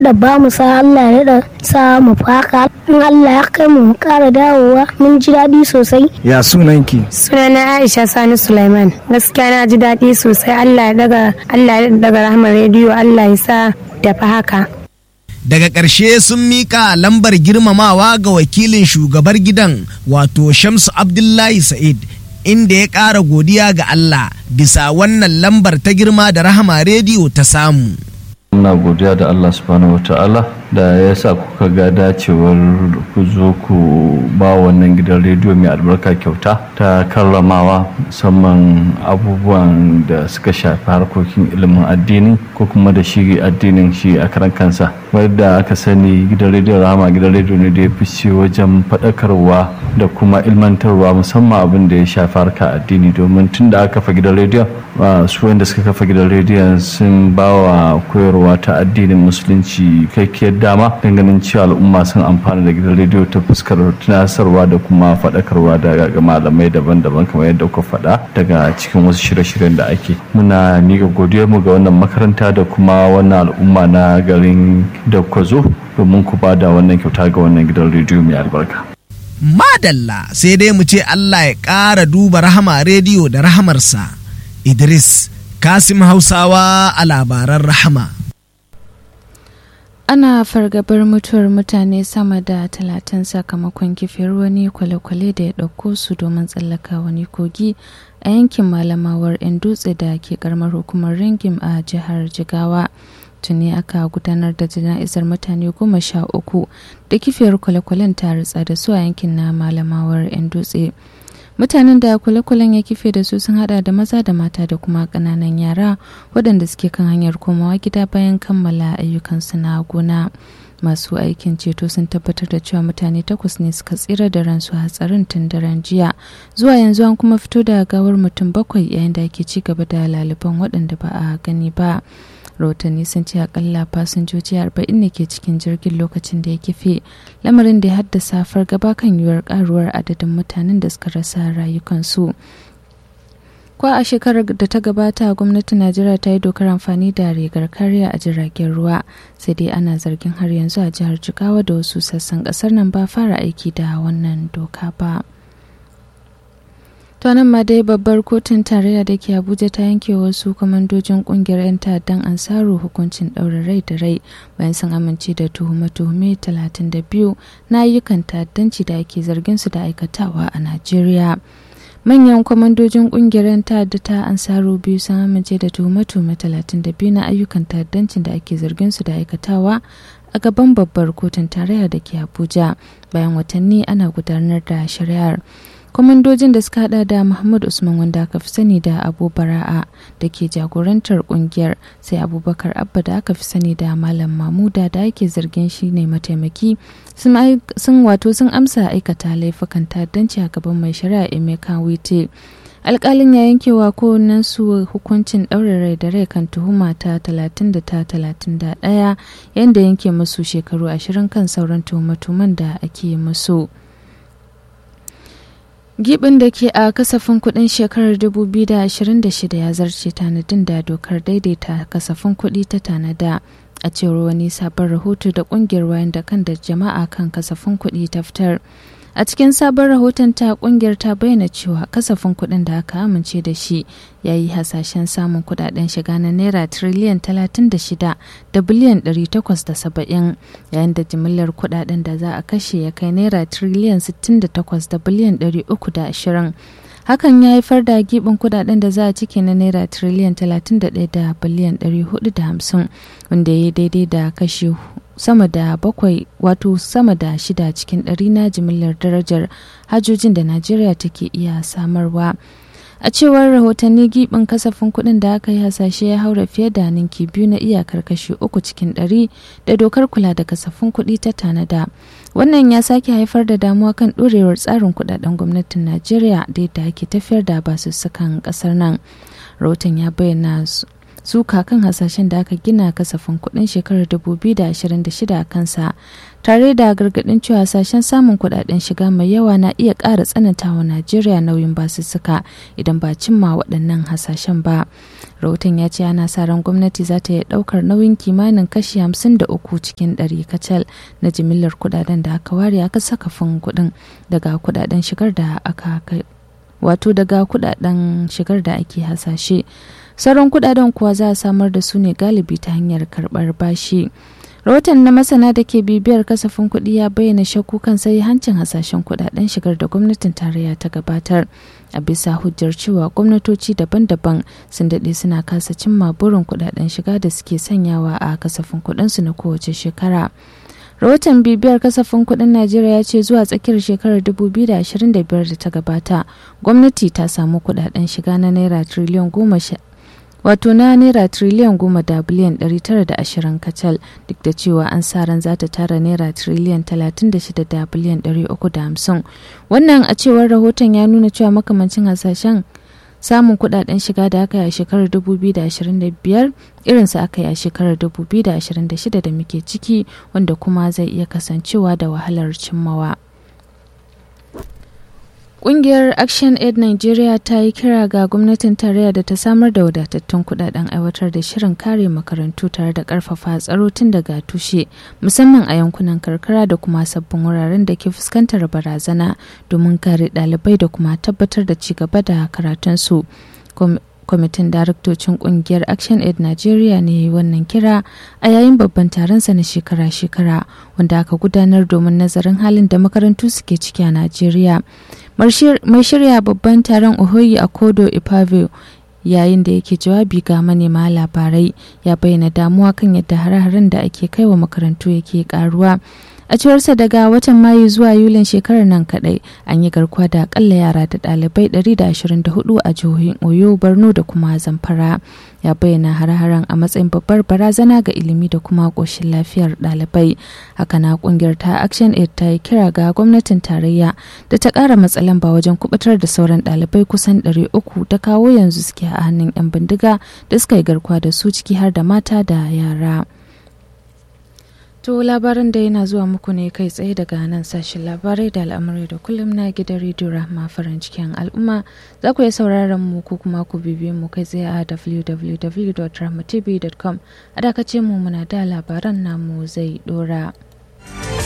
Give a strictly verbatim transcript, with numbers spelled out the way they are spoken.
da ba mu sa Allah ya da sa mu faka in Allah ya kai mu kara dawowa mun ji daɗi sosai. Ya sunanki? Sunana Aisha Sani Sulaiman. Gaskiya na ji daɗi sosai. Allah ya daga Allah ya daga Rahama rediyo, Allah ya sa da fa haka. Daga ƙarshe sun miƙa lambar girmamawa ga wakilin shugabar gidan wato Shamsu Abdullahi Sa'id, inda ya ƙara godiya ga Allah bisa wannan lambar ta girma da Rahama rediyo ta samu. Muna godiya da Allah subhanahu wata'ala da ya sa kuka ga dacewar ku zo ku ba wannan gidan rediyo mai albarka kyauta ta karramawa, musamman abubuwan da suka shafi harkokin ilimin addini ko kuma da shi addinin shi a karan kansa. Wadda aka sani gidan rediyo Rahama gidan rediyo ne da ya fice wajen faɗakarwa da kuma ilmantarwa, musamman abin da ya shafi harka addini, domin tun da aka kafa gidan rediyo su wanda suka kafa gidan rediyon sun ba wa koyarwa ta addinin musulunci kakkiyar dama ganin cewa al'umma sun amfana da gidan rediyo ta fuskar tunasarwa da kuma faɗakarwa daga malamai daban-daban kamar yadda kuka faɗa daga cikin wasu shirye-shiryen da ake. Muna miƙa godiyarmu ga wannan makaranta da kuma wannan al'umma na garin da kuka zo domin ku ba da wannan kyauta ga wannan gidan rediyo mai albarka. Madalla, sai dai mu ce Allah ya ƙara duba Rahama rediyo da rahamarsa. Idris Kasim Hausawa a labaran Rahama. Ana fargabar mutuwar mutane sama da talatin sakamakon kifiyar wani kwale-kwale da ya ɗauko su domin tsallaka wani kogi a yankin Malamawar 'yan dutse da ke karamar hukumar Ringim a jihar Jigawa. Tuni aka gudanar da jana'izar mutane goma sha uku da kifiyar kwale-kwalen ta ritsa da su a yankin na Malamawar 'yan dutse. Mutanen da kwale-kwalen ya kife da su sun hada da maza da mata da kuma ƙananan yara waɗanda suke kan hanyar komawa gida bayan kammala ayyukansu na gona. Masu aikin ceto sun tabbatar da cewa mutane takwas ne suka tsira da ransu a hatsarin tun daren jiya. Zuwa yanzu an kuma fito da gawar mutum bakwai yayin da ake ci gaba da laliban waɗanda ba a gani ba. Rahotanni sun ce akalla fasinjoji arba'in ne ke cikin jirgin lokacin da ya kife, lamarin da ya haddasa fargaba kan yiwuwar karuwar adadin mutanen da suka rasa rayukansu. Kwa a shekarar da ta gabata gwamnatin Najeriya ta yi dokar amfani da rigar kariya a jiragen ruwa, sai dai ana zargin har yanzu a jihar Jigawa da wasu sassan kasar nan ba fara aiki da wannan doka ba. To nan ma dai babbar kotun tarayya da ke Abuja ta yanke wasu kwamandojin kungiyar 'yan ta'addan Ansaru hukuncin ɗaurin rai da rai bayan sun amince da tuhume-tuhume talatin da biyu na ayyukan ta'addanci da ake zargin su da aikatawa a Najeriya. Manyan kwamandojin kungiyar 'yan ta'adda ta Ansaru biyu sun amince da tuhume-tuhume talatin da biyu na ayyukan ta'addancin da ake zargin su da aikatawa a gaban babbar kotun tarayya da ke Abuja bayan watanni ana gudanar da shari'ar. Kwamandojin da suka hada da Muhammad Usman wanda aka fi sani da Abu Bara'a da ke jagorantar kungiyar, sai Abubakar Abba da aka fi sani da Malam Mamuda da ake zargin shi ne mataimaki sun wato sun amsa aikata laifukan ta'addanci a gaban mai shari'a Emeka Wite. Alƙalin ya yankewa kowannen su hukuncin ɗaure rai da rai kan tuhuma ta talatin da ta talatin da ɗaya yadda yanke musu shekaru ashirin kan sauran tuhume-tuhumen da ake musu. Gibin da ke a kasafin kudin shekarar dubu biyu da ashirin da shida ya zarce tanadin da dokar daidaita kasafin kudi ta tanada, a cewar wani sabon rahoto da kungiyar wayan da kan da jama'a kan kasafin kudi ta fitar. A cikin sabon rahoton ta kungiyar ta bayyana cewa kasafin kuɗin da aka amince da shi ya yi hasashen samun kudaden shiga na naira tiriliyan talatin da shida da biliyan ɗari takwas da saba'in, yayin da jimillar kudaden da za a kashe ya kai naira tiriliyan sittin da takwas da biliyan ɗari uku da ashirin. Hakan ya haifar da gibin kudaden da za a cike na naira tiriliyan talatin da ɗaya da biliyan ɗari hudu da hamsin, wanda ya yi daidai da kashi sama da bakwai wato sama da shida cikin ɗari na jimillar darajar hajojin da Najeriya take iya samarwa. A cewar rahotanni, gibin kasafin kuɗin da aka yi hasashe ya haura fiye da ninki biyu na iyakar kashi uku cikin ɗari da dokar kula da kasafin kuɗi ta tanada. Wannan ya sake haifar da damuwa kan ɗorewar tsarin kuɗaɗen gwamnatin Najeriya da yadda ake tafiyar da basussukan ƙasar nan. Rahoton ya bayyana suka kan hasashen da aka gina kasafin kuɗin shekarar dubu biyu da ashirin da shida a kansa, tare da gargaɗin cewa hasashen samun kuɗaɗen shiga mai yawa na iya ƙara tsanantawa Najeriya nauyin basussuka idan ba cimma waɗannan hasashen ba. Rahoton ya ce ana sa ran gwamnati za ta iya ɗaukar nauyin kimanin kashi hamsin da uku cikin ɗari kacal na jimillar kuɗaɗen da aka ware aka sakafin kuɗin daga kuɗaɗen shigar da aka kai wato daga kuɗaɗen shigar da ake hasashe. Sauran kuɗaɗen kuwa za a samar da su ne galibi ta hanyar karɓar bashi. Rahoton na masana da ke bibiyar kasafin kuɗi ya bayyana shakku kan hancin hasashen kuɗaɗen shigar da gwamnatin tarayya ta gabatar, a bisa hujjar cewa gwamnatoci daban-daban sun daɗe suna kasa cimma burin kuɗaɗen shiga da suke sanyawa a kasafin kuɗinsu na kowace shekara. Rahoton bibiyar kasafin kuɗin Najeriya ya ce zuwa tsakiyar shekarar dubu biyu da ashirin da biyar da ta gabata, gwamnati ta samu kuɗaɗen shiga na naira triliyan goma sha wato na naira triliyan goma da biliyan ɗari tara da ashirin kacal, duk da cewa an sa ran za ta tara naira triliyan talatin da shida da biliyan ɗari uku da hamsin. Wannan a cewar rahoton ya nuna cewa makamancin hasashen samun kuɗaɗen shiga da aka yi a shekarar dubu biyu da ashirin da biyar irinsa aka yi a shekarar dubu biyu da ashirin da shida da muke ciki, wanda kuma zai iya kasancewa da wahalar cimmawa. Ƙungiyar Action Aid Nigeria ta yi kira ga gwamnatin tarayya da ta samar da wadatattun kuɗaɗen aiwatar da shirin kare makarantu tare da ƙarfafa tsaro tun daga tushe, musamman a yankunan karkara da kuma sabbin wuraren da ke fuskantar barazana, domin kare ɗalibai da kuma tabbatar da ci gaba da karatunsu. Kwamitin daraktocin kungiyar Action Aid Nigeria ne wannan kira a yayin babban taronsa na shekara-shekara wanda aka gudanar domin nazarin halin da makarantu suke ciki a Najeriya. Mai shirya babban taron Ohoyi Akodo Ipavio, yayin da yake jawabi ga manema labarai, ya bayyana damuwa kan yadda hare-haren da ake kaiwa makarantu yake karuwa. A cewarsa daga watan Mayu zuwa Yulin shekarar nan kadai an yi garkuwa da akalla yara da ɗalibai ɗari da ashirin da hudu a jihohin Oyo, Borno da kuma Zamfara. Ya bayyana hare-haren a matsayin babbar barazana ga ilimi da kuma ƙoshin lafiyar ɗalibai. Haka na ƙungiyar ta Action Aid ta yi kira ga gwamnatin tarayya da ta ƙara matsalan ba wajen kubutar da sauran ɗalibai kusan ɗari uku da kawo yanzu suke a hannun 'yan bindiga da suka yi garkuwa da su, ciki har da mata da yara. To labaran da yana zuwa muku ne kai tsaye daga nan sashen labarai da al'amurai da kullum na gidan rediyo Rahma farin cikin al'umma. Za ku iya sauraron mu ko kuma ku bibiye mu kai tsaye a w w w dot rahmatv dot com. A dakace mu muna da labaran namu zai dora.